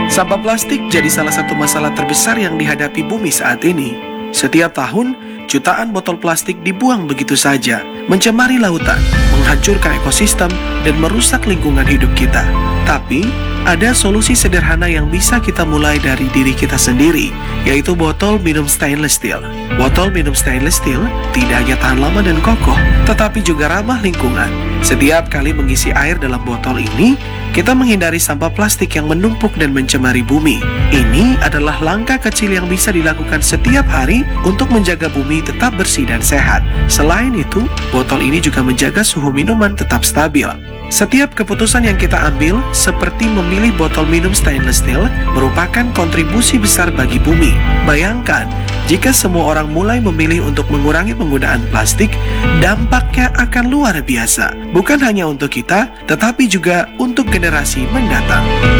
Sampah plastik jadi salah satu masalah terbesar yang dihadapi bumi saat ini. Setiap tahun, jutaan botol plastik dibuang begitu saja, mencemari lautan, menghancurkan ekosistem, dan merusak lingkungan hidup kita. Tapi, ada solusi sederhana yang bisa kita mulai dari diri kita sendiri, yaitu botol minum stainless steel. Botol minum stainless steel tidak hanya tahan lama dan kokoh, tetapi juga ramah lingkungan. Setiap kali mengisi air dalam botol ini, kita menghindari sampah plastik yang menumpuk dan mencemari bumi. Ini adalah langkah kecil yang bisa dilakukan setiap hari untuk menjaga bumi tetap bersih dan sehat. Selain itu, botol ini juga menjaga suhu minuman tetap stabil. Setiap keputusan yang kita ambil, seperti memilih botol minum stainless steel, merupakan kontribusi besar bagi bumi. Bayangkan, jika semua orang mulai memilih untuk mengurangi penggunaan plastik, dampaknya akan luar biasa. Bukan hanya untuk kita, tetapi juga untuk generasi mendatang.